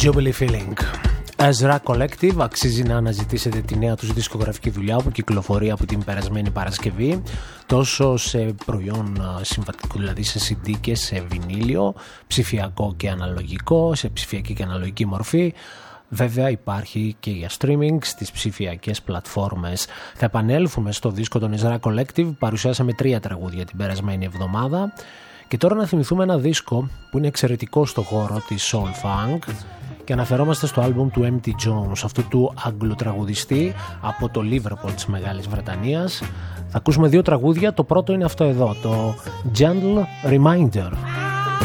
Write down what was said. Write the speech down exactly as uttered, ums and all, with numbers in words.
Jubilee Feeling. Ezra Collective, αξίζει να αναζητήσετε τη νέα τους δισκογραφική δουλειά που κυκλοφορεί από την περασμένη Παρασκευή, τόσο σε προϊόν συμβατικό, δηλαδή σε σι ντι και σε βινίλιο, ψηφιακό και αναλογικό, σε ψηφιακή και αναλογική μορφή. Βέβαια υπάρχει και για streaming στις ψηφιακές πλατφόρμες. Θα επανέλθουμε στο δίσκο των Ezra Collective, παρουσιάσαμε τρία τραγούδια την περασμένη εβδομάδα. Και τώρα να θυμηθούμε ένα δίσκο που είναι εξαιρετικό στο χώρο της soul funk και αναφερόμαστε στο άλμπουμ του εμ τι Jones, αυτού του αγγλοτραγουδιστή από το Liverpool της Μεγάλης Βρετανίας. Θα ακούσουμε δύο τραγούδια, το πρώτο είναι αυτό εδώ, το Gentle Reminder.